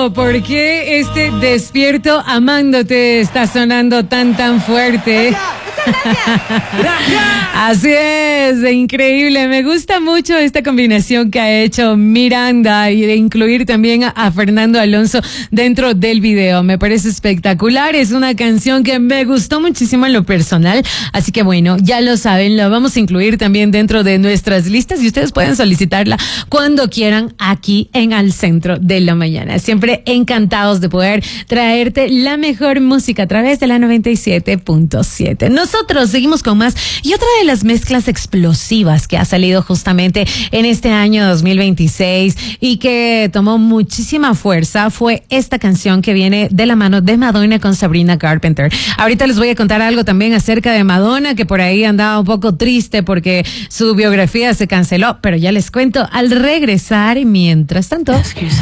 entiendo por qué este Despierto Amándote está sonando tan fuerte. Así es, increíble. Me gusta mucho esta combinación que ha hecho Miranda y de incluir también a Fernando Alonso dentro del video. Me parece espectacular. Es una canción que me gustó muchísimo en lo personal. Así que bueno, ya lo saben, la vamos a incluir también dentro de nuestras listas y ustedes pueden solicitarla cuando quieran aquí en Al Centro de la Mañana. Siempre encantados de poder traerte la mejor música a través de la 97.7. Nosotros seguimos con más y otra de las mezclas explosivas que ha salido justamente en este año 2026 y que tomó muchísima fuerza fue esta canción que viene de la mano de Madonna con Sabrina Carpenter. Ahorita les voy a contar algo también acerca de Madonna, que por ahí andaba un poco triste porque su biografía se canceló, pero ya les cuento al regresar. Mientras tanto,